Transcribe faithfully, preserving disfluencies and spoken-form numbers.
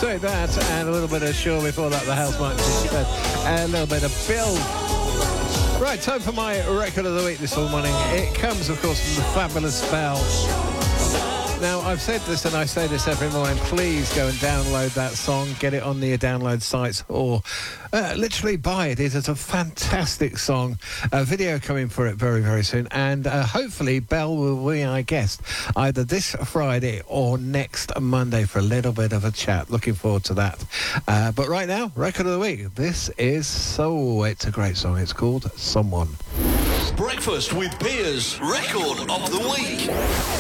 So that, and a little bit of Shaw before that, the House Martins instead, and a little bit of Bill. Right, time for my record of the week this morning. It comes, of course, from the fabulous Bell. Now, I've said this and I say this every morning, please go and download that song, get it on the download sites, or uh, literally buy it. It is a fantastic song. A video coming for it very, very soon, and uh, hopefully Belle will be our guest either this Friday or next Monday for a little bit of a chat. Looking forward to that. Uh, but right now, record of the week. This is so, it's a great song. It's called Someone. Breakfast with Piers, record of the week.